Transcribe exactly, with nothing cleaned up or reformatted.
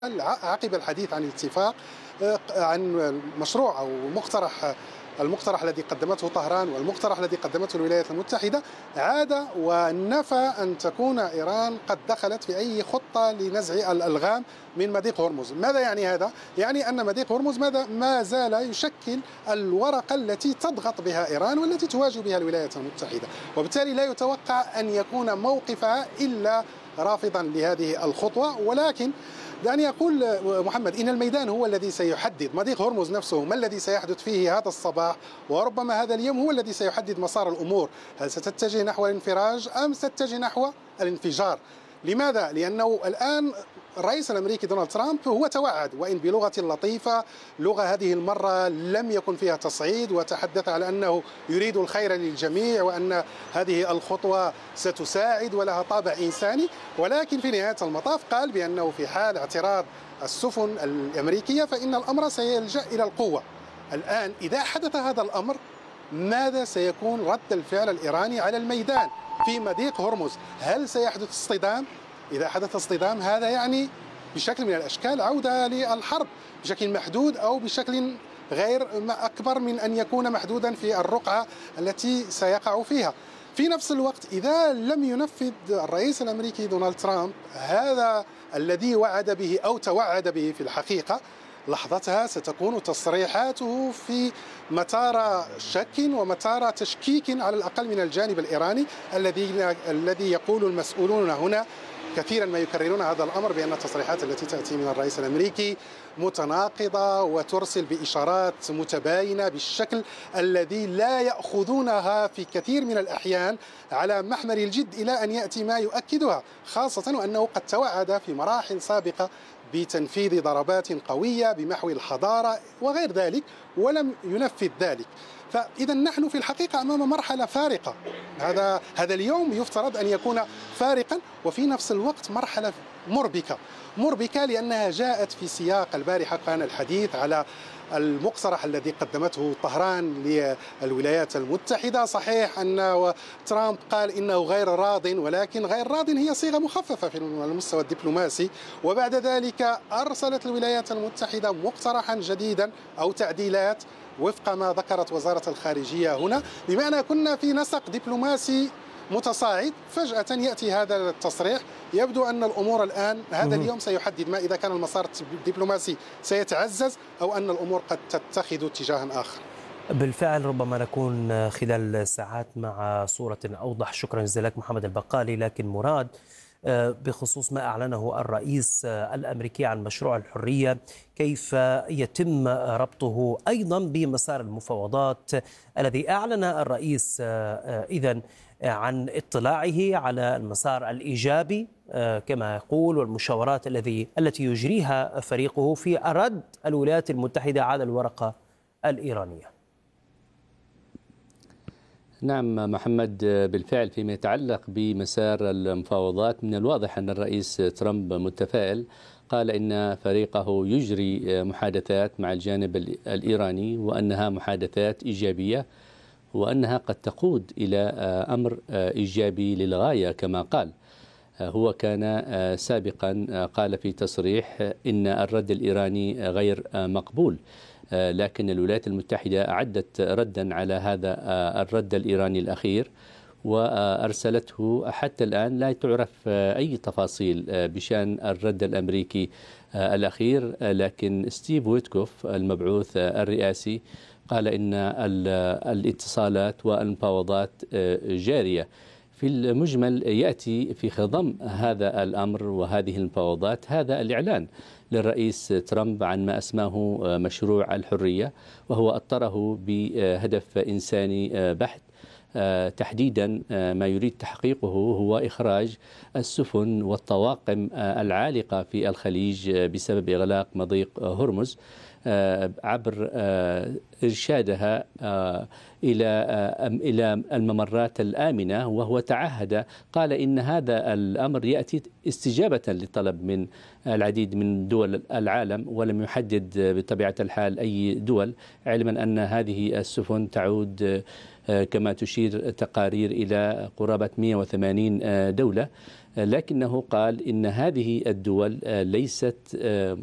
عقب الحديث عن الاتفاق عن المشروع أو المقترح المقترح الذي قدمته طهران والمقترح الذي قدمته الولايات المتحدة، عاد ونفى أن تكون إيران قد دخلت في أي خطة لنزع الألغام من مضيق هرمز. ماذا يعني هذا؟ يعني أن مضيق هرمز ما زال يشكل الورقة التي تضغط بها إيران والتي تواجه بها الولايات المتحدة، وبالتالي لا يتوقع أن يكون موقفها إلا رافضا لهذه الخطوة. ولكن دعني أقول محمد إن الميدان هو الذي سيحدد مضيق هرمز نفسه، ما الذي سيحدث فيه هذا الصباح وربما هذا اليوم هو الذي سيحدد مسار الأمور. هل ستتجه نحو الانفراج أم ستتجه نحو الانفجار؟ لماذا؟ لأنه الآن الرئيس الأمريكي دونالد ترامب هو توعد، وإن بلغة لطيفة، لغة هذه المرة لم يكن فيها تصعيد، وتحدث على أنه يريد الخير للجميع وأن هذه الخطوة ستساعد ولها طابع إنساني. ولكن في نهاية المطاف قال بأنه في حال اعتراض السفن الأمريكية فإن الأمر سيلجأ إلى القوة. الآن إذا حدث هذا الأمر، ماذا سيكون رد الفعل الإيراني على الميدان في مضيق هرمز؟ هل سيحدث اصطدام؟ إذا حدث اصطدام هذا يعني بشكل من الأشكال عودة للحرب بشكل محدود أو بشكل غير أكبر من أن يكون محدودا في الرقعة التي سيقع فيها. في نفس الوقت إذا لم ينفذ الرئيس الأمريكي دونالد ترامب هذا الذي وعد به أو توعد به في الحقيقة، لحظتها ستكون تصريحاته في مطار شك ومطار تشكيك على الأقل من الجانب الإيراني، الذي الذي يقول المسؤولون هنا كثيرا ما يكررون هذا الأمر بأن التصريحات التي تأتي من الرئيس الأمريكي متناقضة وترسل بإشارات متباينة بالشكل الذي لا يأخذونها في كثير من الأحيان على محمل الجد إلى أن يأتي ما يؤكدها، خاصة وأنه قد توعد في مراحل سابقة بتنفيذ ضربات قوية بمحو الحضارة وغير ذلك ولم ينفذ ذلك. فإذا نحن في الحقيقة أمام مرحلة فارقة. هذا هذا اليوم يفترض أن يكون فارقا، وفي نفس الوقت مرحلة مربكة مربكة لأنها جاءت في سياق البارحة كان الحديث على المقترح الذي قدمته طهران للولايات المتحدة. صحيح أن ترامب قال إنه غير راض، ولكن غير راض هي صيغة مخففة في المستوى الدبلوماسي، وبعد ذلك أرسلت الولايات المتحدة مقترحا جديدا أو تعديلات وفق ما ذكرت وزارة الخارجية هنا، بمعنى كنا في نسق دبلوماسي متصاعد. فجأة يأتي هذا التصريح. يبدو أن الأمور الآن هذا اليوم سيحدد ما إذا كان المسار الدبلوماسي سيتعزز أو أن الأمور قد تتخذ اتجاها آخر. بالفعل ربما نكون خلال ساعات مع صورة أوضح. شكرا جزيلا لك محمد البقالي. لكن مراد، بخصوص ما أعلنه الرئيس الأمريكي عن مشروع الحرية، كيف يتم ربطه أيضا بمسار المفاوضات الذي أعلن الرئيس إذن عن اطلاعه على المسار الإيجابي كما يقول والمشاورات الذي التي يجريها فريقه في رد الولايات المتحدة على الورقة الإيرانية؟ نعم محمد، بالفعل فيما يتعلق بمسار المفاوضات من الواضح أن الرئيس ترامب متفائل. قال إن فريقه يجري محادثات مع الجانب الإيراني وأنها محادثات إيجابية وأنها قد تقود إلى أمر إيجابي للغاية كما قال. هو كان سابقا قال في تصريح إن الرد الإيراني غير مقبول، لكن الولايات المتحدة أعدت ردا على هذا الرد الإيراني الأخير وأرسلته. حتى الآن لا تعرف أي تفاصيل بشأن الرد الأمريكي الأخير، لكن ستيف ويتكوف المبعوث الرئاسي قال إن الاتصالات والمفاوضات جارية. في المجمل يأتي في خضم هذا الأمر وهذه المفاوضات هذا الإعلان للرئيس ترامب عن ما أسماه مشروع الحرية، وهو أطره بهدف إنساني بحت. تحديدا ما يريد تحقيقه هو إخراج السفن والطواقم العالقة في الخليج بسبب إغلاق مضيق هرمز عبر إرشادها إلى إلى الممرات الآمنة. وهو تعهد قال إن هذا الأمر يأتي استجابة لطلب من العديد من دول العالم، ولم يحدد بطبيعة الحال أي دول، علما أن هذه السفن تعود كما تشير تقارير إلى قرابة مئة وثمانين دولة. لكنه قال إن هذه الدول ليست